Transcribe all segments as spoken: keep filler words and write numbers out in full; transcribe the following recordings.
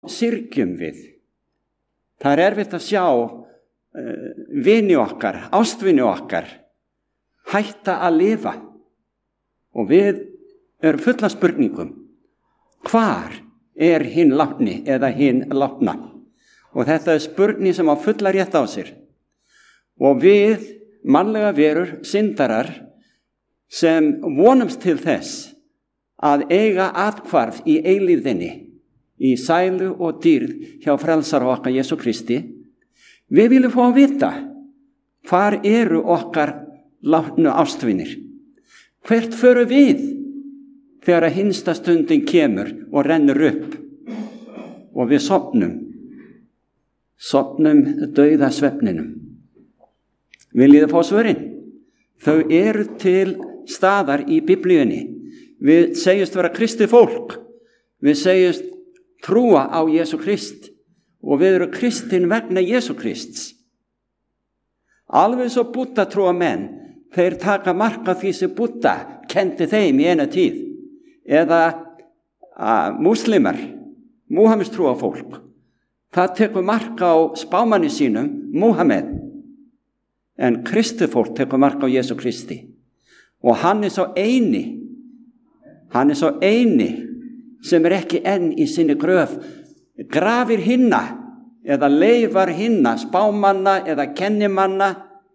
syrgjum við. Það er erfitt að sjá uh, vini okkar, ástvini okkar, hætta að lifa. Og við erum fulla spurningum. Hvar er hinn látni eða hinn látna? Og þetta er spurning sem á fulla rétt á sér. Og við, mannlega verur, syndarar, sem vonumst til þess að eiga athvarf í eilífðinni, í sælu og dýrð hjá frelsara okkar Jesú Kristi, við viljum fá að vita hvar eru okkar látnu ástvinir. Hvert förum við þegar að hinsta stundin kemur og rennur upp og við sofnum, sofnum dauða svefninum. Viljið þið fá svörin? Þau eru til staðar í Biblíunni. Við segjumst vera kristið fólk. Við segjumst trúa á Jesú Krist og við erum kristin vegna Jesú Krists. Alveg svo Búdda trúa menn, þeir taka marka því sem Búdda kendi þeim í eina tíð. Eða að, múslimar, Múhameðs trúa fólk. Það tekur marka á spámanni sínum, Múhameð. En kristið fólk tekur marka á Jesú Kristi. Og hann er svo eini, hann er svo eini sem er ekki enn í sinni gröf, grafir hinna eða leifar hinna, spámanna eða kennimanna.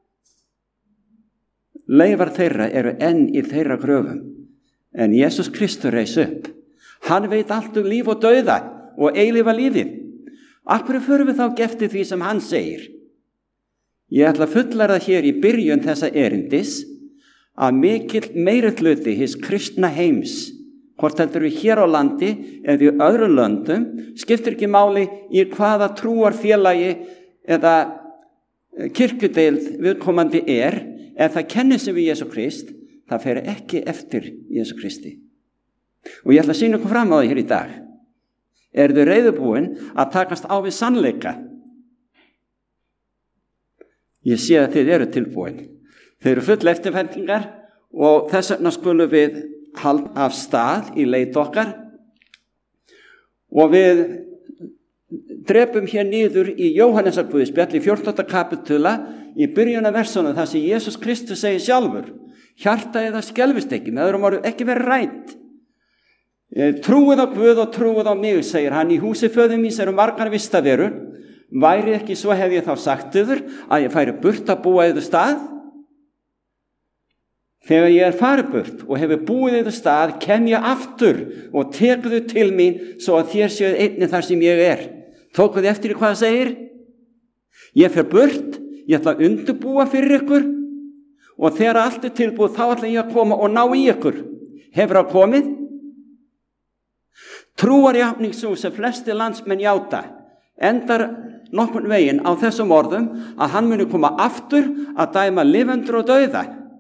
Leifar þeirra eru enn í þeirra gröfum. En Jesús Kristur reis upp. Hann veit allt um líf og dauða og eilífa lífið. Af hverju förum við þá eftir því sem hann segir? Ég ætla að fullæra hér í byrjun þessa erindis að mikill meirihluti hins kristna heims, hvort heldur við hér á landi eða í öðrum löndum, skiptir ekki máli í hvaða trúarfélagi eða kirkjudeild viðkomandi er, ef það kennir sig við Jesú Krist, það fer ekki eftir Jesú Kristi. Og ég ætla að sýna ykkur fram á það hér í dag. Eru þið reiðubúin að takast á við sannleika? Ég sé að þið eru tilbúin. Þið eru full eftirvæntingar og þess vegna skulum við halda af stað í leit okkar og við drepum hér niður í Jóhannesar guðspjall í fjórtánda kapitula í byrjun af versunum þar sem Jesús Kristus segir sjálfur: hjarta eða skelfist ekki, með öðrum orðum ekki verið rænt. Trúið á Guð og trúið á mig, segir hann, í húsi föður míns eru margar vistaverur. Væri ekki svo hef ég þá sagt yður að ég færi burt að búa yður stað? Þegar ég er farið burt og hefur búið yður stað, kem ég aftur og tekur þau til mín svo að þér séuð einnig þar sem ég er. Tókuð eftir í hvað það segir? Ég fer burt, ég ætla að undirbúa fyrir ykkur og þegar allt er tilbúið þá ætla ég að koma og ná í ykkur. Hefur það komið? Trúarjátning sú sem flesti landsmenn játa endar nokkurn veginn á þessum orðum að hann muni koma aftur að dæma lifendur og dauða.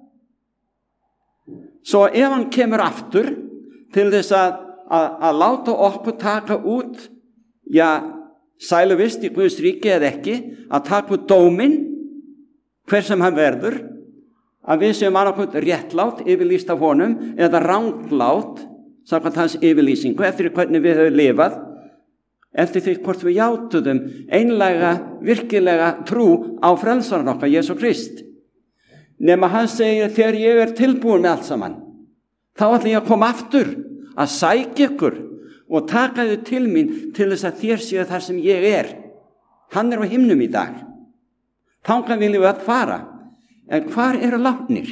Svo ef hann kemur aftur til þess að, að, að láta okkur taka út, já, sæluvist í Guðs ríki eða ekki, að taka út dóminn, hver sem hann verður, að við séum annarkvæmt réttlátt yfirlýst af honum eða ranglát samkvæmt hans yfirlýsingu eftir hvernig við höfum lifað, eftir því hvort við játuðum einlega, virkilega trú á frelsarann okkar, Jesú Krist. Nema hann segir, þegar ég er tilbúin með allt saman, þá ætla ég að koma aftur, að sækja ykkur og taka þau til mín til þess að þér séu þar sem ég er. Hann er á himnum í dag. Þangað viljum við að fara. En hvar eru látnir?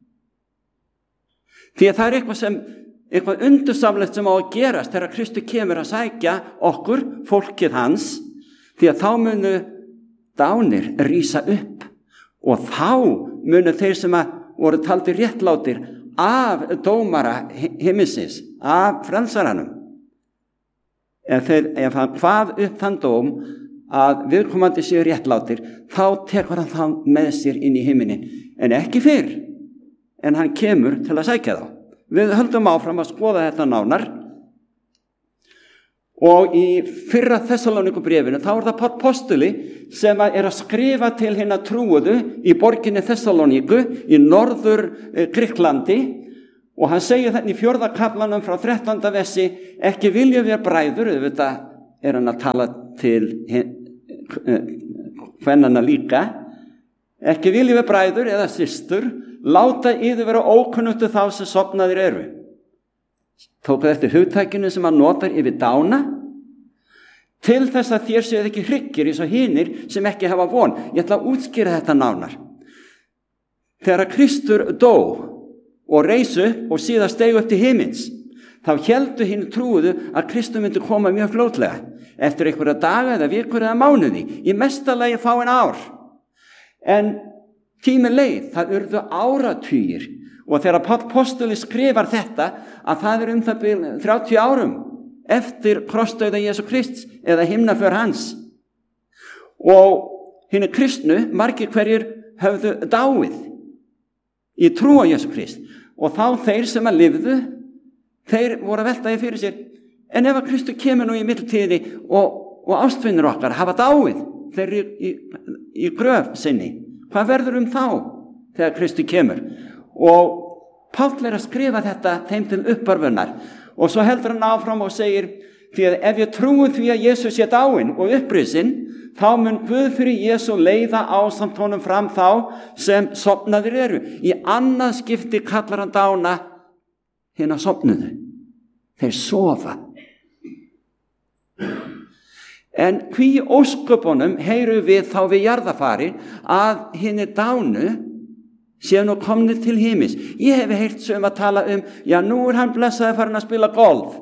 Því að það er eitthvað sem eitthvað undursamlegt sem á að gerast þegar Kristur kemur að sækja okkur, fólkið hans, því að þá munu dánir rísa upp og þá munu þeir sem að voru taldir réttlátir af dómara himmisins, af frelsaranum. Ef, þeir, ef hann kvað upp þann dóm að viðkomandi séu réttlátir, þá tekur hann þá með sér inn í himminin, en ekki fyrr, en hann kemur til að sækja þá. Við höldum áfram að skoða þetta nánar og í fyrra Þessalónikubréfinu þá er það Páll postuli sem er að skrifa til hinna trúuðu í borginni Þessalóniku í norður Grikklandi og hann segir þetta í fjórða kaflanum frá þrettánda versi: ekki vilja við bræður, auðvitað er hann að tala til kvennana líka. Ekki viljum við bræður eða systur láta yður vera ókunnugtu þá sem sofnaðir eru. Tók eftir hugtækinu sem hann notar yfir dána, til þess að þér séu ekki hryggir eins og hinir sem ekki hafa von. Ég ætla að útskýra þetta nánar. Þegar Kristur dó og reis upp og síðan steig upp til himins, þá héldu hinn trúðu að Kristur myndi koma mjög fljótlega, eftir einhverja daga eða vikur eða mánuði, í mesta lagi fáein ár. En tíminn leið, það urðu áratugir, og þegar Páll postuli skrifar þetta, að það er um það bil þrjátíu árum eftir krossdauða Jesú Krists eða himnaför hans. Og hinni kristnu, margir hverjir höfðu dáið í trú á Jesú Krist, og þá þeir sem að lifðu, þeir voru að velta í fyrir sér, en ef að Kristur kemur nú í middeltíðinni og, og ástvinir okkar hafa dáið, þeir eru í, í, í gröf sinni, hvað verður um þá þegar Kristur kemur? Og Páll er að skrifa þetta þeim til uppörfunar, og svo heldur hann áfram og segir, því að ef ég trúi því að Jesús sé dáinn og upprisinn, þá mun Guð fyrir Jesú leiða ásamt honum fram þá sem sofnaðir eru. Í annað skipti kallar hann dána hina sofnuðu. Þeir sofa. En hví ósköpunum heyru við þá við jarðafari að hinni dánu séu nú komnir til himins. Ég hef heyrt sem að tala um, já, nú er hann blessaði farin að spila golf.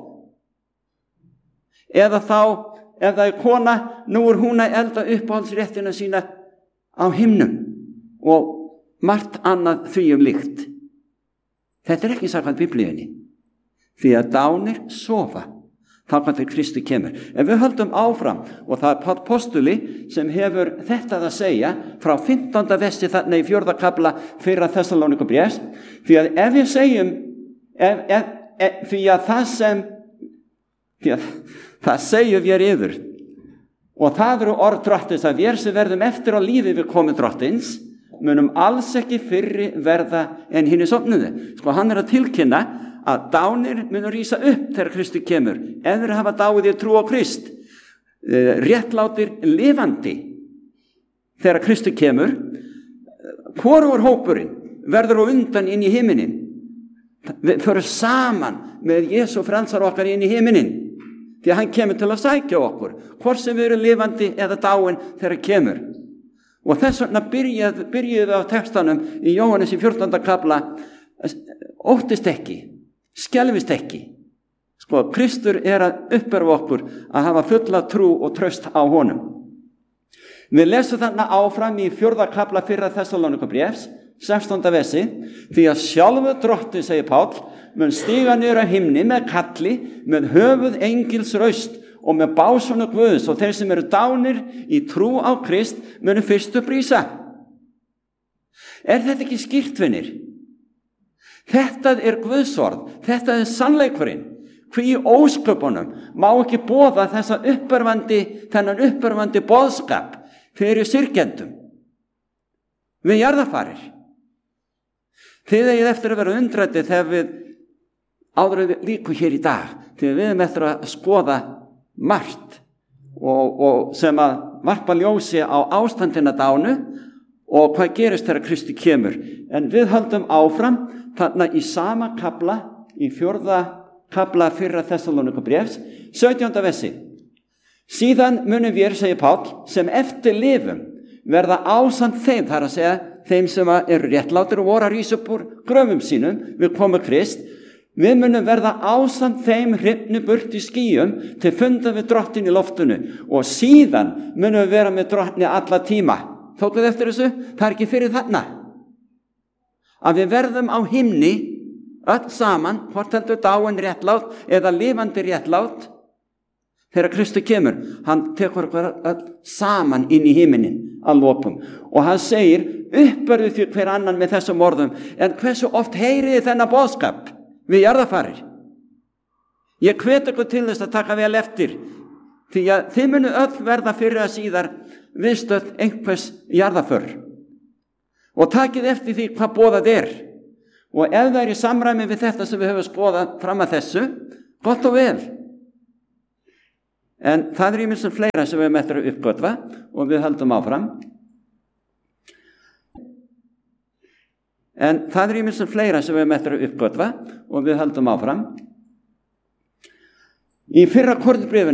Eða þá, ef það er kona, nú er hún að elda uppáhaldsréttina sína á himnum og margt annað því um líkt. Þetta er ekki samkvæmt Biblíunni, því að dánir sofa þangað til Kristur kemur. En við höldum áfram, og það er Páll postuli sem hefur þetta að segja frá fimmtánda versi þarna í fjórða kafla fyrra Þessalónikubréfs, því að ef við segjum ef, ef, ef, því að það sem því að það segjum við yfir, og það eru orð drottins að við sem verðum eftir á lífi við komu drottins munum alls ekki fyrri verða en hinni sofnuðu. Sko, hann er að tilkynna að dánir munur rísa upp þegar Kristur kemur, eður hafa dáið í trú á Krist, réttlátir lifandi þegar Kristur kemur. Hvorugur hópurinn verður á undan inn í himinin, við förum saman með Jesú frelsar okkar inn í himinin, því að hann kemur til að sækja okkur, hvort sem við erum lifandi eða dáin þegar hann kemur. Og þess vegna byrjuðu byrjuð á textanum í Jóhannes í fjórtánda kafla, óttist ekki, skelfist ekki. Sko, Kristur er að uppörfa okkur að hafa fulla trú og traust á honum. Við lesum þarna áfram í fjórða kafla fyrra Þessalónikubréfs, sextánda versi, því að sjálfur drottinn, segir Páll, mun stíga niður á himni með kalli, með höfuð engils raust og með básunu Guðs, og þeir sem eru dánir í trú á Krist munu fyrst upprísa. Er þetta ekki skýrt, vinir? Þetta er Guðsorð, þetta er sannleikurinn. Hví ósköpunum má ekki boða þessa uppörvandi, þennan uppörvandi boðskap fyrir syrgjendum við jarðarfarir. Þið eigið eftir að vera undræddir þegar við áður við líku hér í dag, þegar við erum eftir að skoða margt og, og sem að varpa ljósi á ástandina dánu og hvað gerist þegar Kristi kemur. En við höldum áfram þarna í sama kafla, í fjórða kafla fyrra Þessalónikubréfs, sautjánda versi. Síðan munum við, segir Páll, sem eftir lifum verða ásamt þeim, þar að segja þeim sem eru réttlátir og voru að rísa upp úr gröfum sínum við komu Krist. Við munum verða ásamt þeim hrifnu burt í skýjum til funda við drottin í loftinu, og síðan munum við vera með drottni alla tíma. Tókuð eftir þessu? Það er ekki fyrir þarna að við verðum á himni öll saman, hvort heldur dáin réttlát eða lifandi réttlát, þegar Kristur kemur. Hann tekur okkur öll saman inn í himinin að lokum, og hann segir, uppörðu því hver annan með þessum orðum. En hversu oft heyriði þennan boðskap við jarðarfarir? Ég hvet ykkur til þess að taka vel eftir, því að þið munu öll verða fyrir að síðar viðstödd einhvers jarðarför, og takið eftir því hvað boðað er. Og ef það er í samræmi við þetta sem við höfum skoðað fram að þessu, gott og vel. En það er ýmislegt fleira sem við höfum eftir að uppgötva og við höldum áfram. En það er ýmislegt fleira sem við höfum eftir að uppgötva og við höldum áfram. Í fyrra Korinthubréfinu